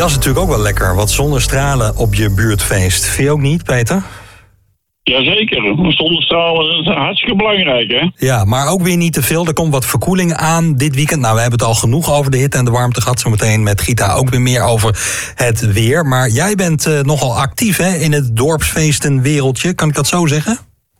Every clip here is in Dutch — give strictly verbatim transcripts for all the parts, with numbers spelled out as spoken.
Dat is natuurlijk ook wel lekker, wat zonnestralen op je buurtfeest. Vind je ook niet, Peter? Jazeker, zonnestralen is hartstikke belangrijk, hè? Ja, maar ook weer niet te veel. Er komt wat verkoeling aan dit weekend. Nou, we hebben het al genoeg over de hitte en de warmte gehad. Zometeen met Gita ook weer meer over het weer. Maar jij bent uh, nogal actief, hè, in het dorpsfeestenwereldje. Kan ik dat zo zeggen?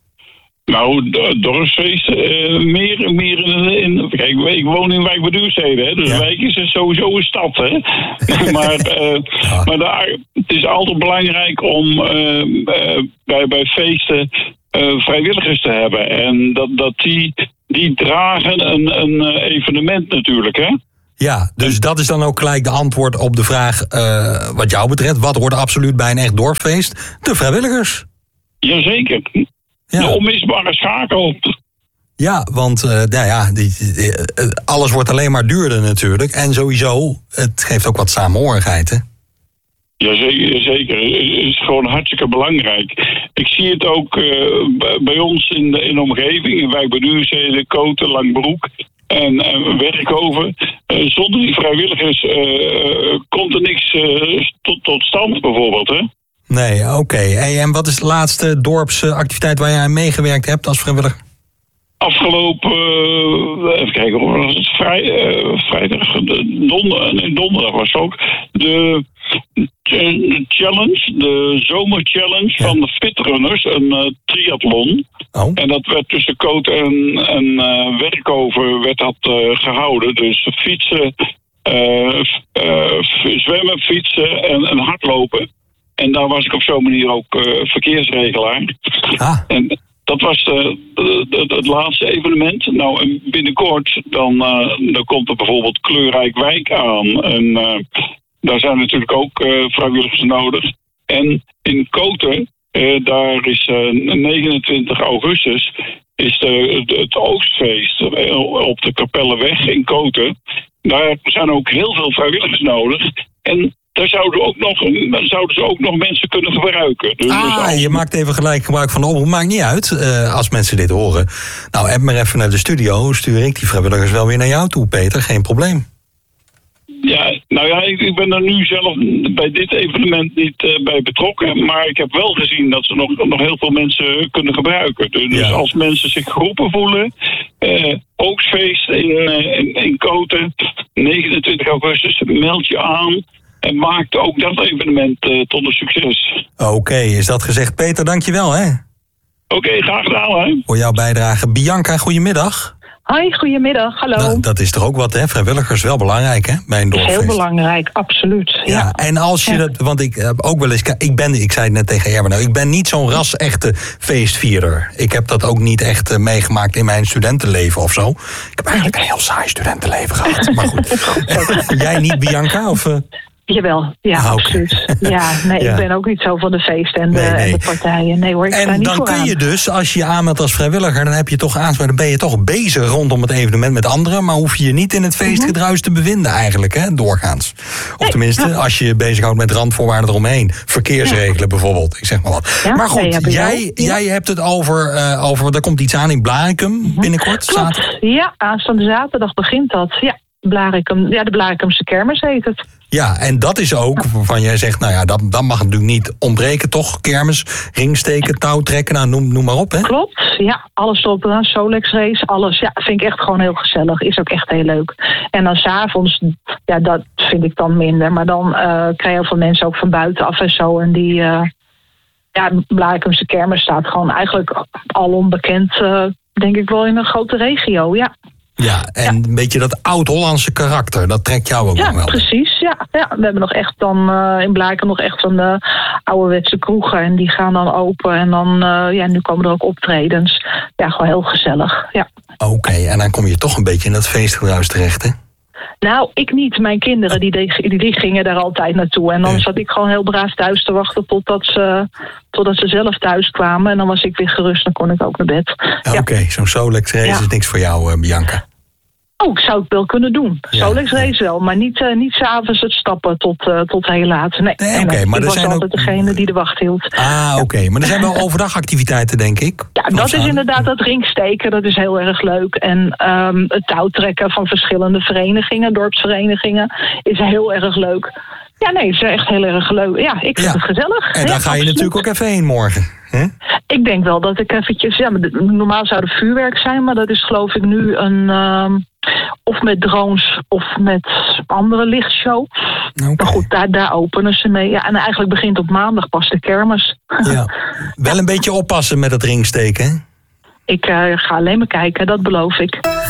Nou, dorpsfeest, uh, meer en meer in, in... Kijk, ik woon in Wijk bij Duurstede, hè. Dus ja. Wijk is sowieso een stad, hè. maar uh, ja. maar daar, het is altijd belangrijk om uh, uh, bij, bij feesten uh, vrijwilligers te hebben. En dat, dat die, die dragen een, een evenement natuurlijk, hè. Ja, dus dat is dan ook gelijk de antwoord op de vraag uh, wat jou betreft. Wat hoort absoluut bij een echt dorpsfeest? De vrijwilligers. Jazeker. Ja. De onmisbare schakel. Ja, want uh, nou ja, die, die, alles wordt alleen maar duurder natuurlijk. En sowieso, het geeft ook wat samenhorigheid, hè? Ja, zeker, zeker. Het is gewoon hartstikke belangrijk. Ik zie het ook uh, bij ons in de, in de omgeving, in Wijk bij Duurstede, Koten, Langbroek en uh, Werkhoven. Uh, zonder die vrijwilligers uh, komt er niks uh, tot, tot stand bijvoorbeeld, hè? Nee, oké. Okay. Hey, en wat is de laatste dorpsactiviteit waar jij aan meegewerkt hebt als vrijwilliger? Afgelopen, uh, even kijken, was het vrij, uh, vrijdag, de donder, nee, donderdag was het ook, de, de challenge, de zomerchallenge ja. van de Fitrunners, een uh, triathlon. Oh. En dat werd tussen Koot en, en uh, Werkhoven werd dat uh, gehouden. Dus fietsen, uh, uh, zwemmen, fietsen en, en hardlopen. En daar was ik op zo'n manier ook uh, verkeersregelaar. Ah. En dat was de, de, de, het laatste evenement. Nou, en binnenkort dan, uh, dan komt er bijvoorbeeld Kleurrijk Wijk aan. En uh, daar zijn natuurlijk ook uh, vrijwilligers nodig. En in Koten, uh, daar is uh, negenentwintig augustus, is de, de, het oogstfeest op de Kapellenweg in Koten. Daar zijn ook heel veel vrijwilligers nodig. En daar zouden, ook nog, zouden ze ook nog mensen kunnen gebruiken. Dus ah, dus je maakt even gelijk gebruik van de oproep. Maakt niet uit uh, als mensen dit horen. Nou, app maar even naar de studio. Stuur ik die vrijwilligers wel weer naar jou toe, Peter. Geen probleem. Ja, nou ja, ik, ik ben er nu zelf bij dit evenement niet uh, bij betrokken. Maar ik heb wel gezien dat ze nog, nog heel veel mensen kunnen gebruiken. Dus ja. als mensen zich geroepen voelen. Uh, Oogstfeest in, uh, in, in Koten, negenentwintig augustus, meld je aan. En maakt ook dat evenement uh, tot een succes. Oké, okay, is dat gezegd. Peter, dankjewel, hè? Oké, okay, graag gedaan, hè? Voor jouw bijdrage. Bianca, goedemiddag. Hoi, goedemiddag, hallo. Nou, dat is toch ook wat, hè? Vrijwilligers wel belangrijk, hè? Bij een dorpsfeest. Heel belangrijk, absoluut. Ja, ja en als je ja. dat, want ik heb ook wel eens, ik ben, ik zei het net tegen Erwin, nou, ik ben niet zo'n ras-echte feestvierder. Ik heb dat ook niet echt uh, meegemaakt in mijn studentenleven of zo. Ik heb eigenlijk een heel saai studentenleven gehad, maar goed. Jij niet, Bianca, of... Uh... Jawel, ja, ah, absoluut. Okay. Ja, nee, ja. ik ben ook niet zo van de feesten en de, nee, nee. en de partijen. Nee hoor, ik en sta niet dan vooraan. kun je dus, als je je aanmeldt als vrijwilliger, dan heb je toch aanspraak, dan ben je toch bezig rondom het evenement met anderen, maar hoef je je niet in het feestgedruis te bevinden eigenlijk, hè, doorgaans. Of nee, tenminste, ja. als je je bezighoudt met randvoorwaarden eromheen. Verkeersregelen ja. bijvoorbeeld, ik zeg maar wat. Ja, maar goed, nee, jij, ja. jij hebt het over, uh, over, er komt iets aan in Blaricum mm-hmm. binnenkort. Klopt. Zaterdag. Ja, aanstaande zaterdag begint dat. Ja, Blaricum, ja, de Blaricumse kermis heet het. Ja, en dat is ook waarvan jij zegt, nou ja, dat, dat mag natuurlijk niet ontbreken, toch? Kermis, ringsteken, touw trekken, nou, noem, noem maar op, hè? Klopt, ja, alles erop en aan, Solex race, alles. Ja, vind ik echt gewoon heel gezellig, is ook echt heel leuk. En dan 's avonds, ja, dat vind ik dan minder, maar dan uh, krijg je heel veel mensen ook van buitenaf en zo. En die, uh, ja, Blaricumse kermis staat gewoon eigenlijk al onbekend, uh, denk ik wel, in een grote regio, ja. Ja, en ja. een beetje dat oud-Hollandse karakter, dat trekt jou ook ja, nog wel. Precies, ja, ja. We hebben nog echt dan uh, in Blarikum nog echt van de ouderwetse kroegen. En die gaan dan open. En dan, uh, ja, nu komen er ook optredens. Ja, gewoon heel gezellig, ja. Oké, okay, en dan kom je toch een beetje in dat feestgedruis terecht, hè? Nou, ik niet. Mijn kinderen, die, die, die gingen daar altijd naartoe. En dan zat ik gewoon heel braaf thuis te wachten totdat ze, totdat ze zelf thuis kwamen. En dan was ik weer gerust, dan kon ik ook naar bed. Ja, Oké, okay. Zo'n Solex race ja. is niks voor jou, uh, Bianca. Oh, ik zou het wel kunnen doen. Ja, Solex race wel, maar niet, uh, niet 's avonds het stappen tot, uh, tot heel laat. Nee, nee, nee, okay, maar ik er was zijn altijd ook... degene die de wacht hield. Ah, oké. Okay. Maar er zijn wel overdagactiviteiten, denk ik. Ja, dat is inderdaad dat ringsteken. Dat is heel erg leuk. En um, het touwtrekken van verschillende verenigingen, dorpsverenigingen, is heel erg leuk. Ja, nee, het is echt heel erg leuk. Ja, ik vind Ja. het gezellig. En daar Ja, ga je absoluut. natuurlijk ook even heen morgen. Hè? Ik denk wel dat ik eventjes... Ja, maar de- normaal zou het vuurwerk zijn, maar dat is geloof ik nu een... ehm, of met drones of met andere lichtshow. Oké. Maar goed, daar, daar openen ze mee. Ja, en eigenlijk begint op maandag pas de kermis. Ja. Wel een beetje oppassen met het ringsteken, hè? Ik uh, ga alleen maar kijken, dat beloof ik.